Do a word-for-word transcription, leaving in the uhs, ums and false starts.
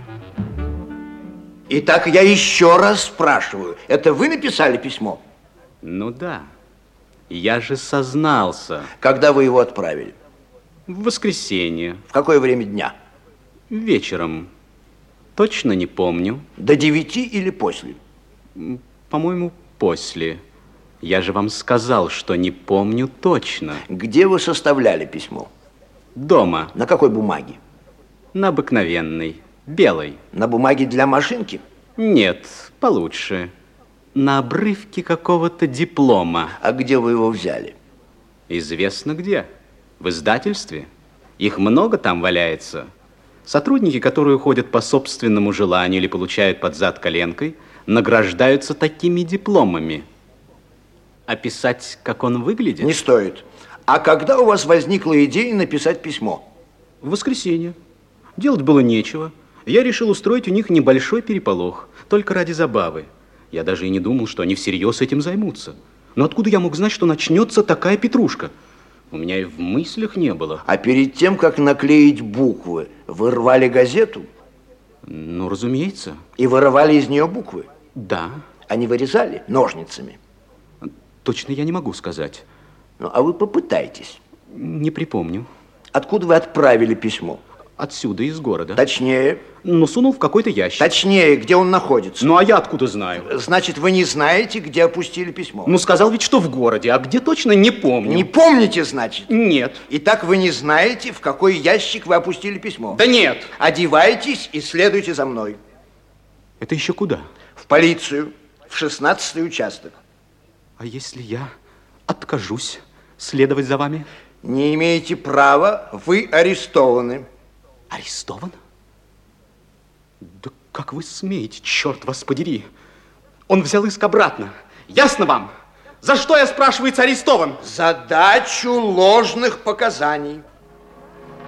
Итак, я еще раз спрашиваю, это вы написали письмо? Ну да, я же сознался. Когда вы его отправили? В воскресенье. В какое время дня? Вечером. Точно не помню. До девяти или после? По-моему, после. Я же вам сказал, что не помню точно. Где вы составляли письмо? Дома. На какой бумаге? На обыкновенной, белой. На бумаге для машинки? Нет, получше. На обрывке какого-то диплома. А где вы его взяли? Известно где. В издательстве. Их много там валяется. Сотрудники, которые уходят по собственному желанию или получают под зад коленкой, награждаются такими дипломами. Описать, как он выглядит? Не стоит. А когда у вас возникла идея написать письмо? В воскресенье. Делать было нечего. Я решил устроить у них небольшой переполох, только ради забавы. Я даже и не думал, что они всерьез этим займутся. Но откуда я мог знать, что начнется такая петрушка? У меня и в мыслях не было. А перед тем, как наклеить буквы, вы рвали газету? Ну, разумеется. И вырывали из нее буквы? Да. Они вырезали ножницами? Точно я не могу сказать. Ну, а вы попытайтесь. Не припомню. Откуда вы отправили письмо? Отсюда, из города. Точнее? Ну, сунул в какой-то ящик. Точнее, где он находится? Ну, а я откуда знаю? Значит, вы не знаете, где опустили письмо? Ну, сказал ведь, что в городе, а где точно, не помню. Не помните, значит? Нет. Итак, вы не знаете, в какой ящик вы опустили письмо? Да нет. Одевайтесь и следуйте за мной. Это еще куда? В полицию, в шестнадцатый участок. А если я откажусь следовать за вами? Не имеете права, вы арестованы. Арестован? Да как вы смеете, черт вас подери. Он взял иск обратно. Ясно вам? За что, я, спрашивается, арестован? За дачу ложных показаний.